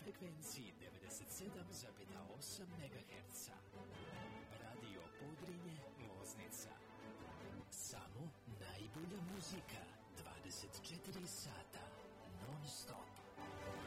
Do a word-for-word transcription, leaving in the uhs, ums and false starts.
frekvenciji devedeset sedam zarez osam megaherca. Radio Podrinje, Loznica. Samo najbolja muzika, dvadeset četiri sata, non stop.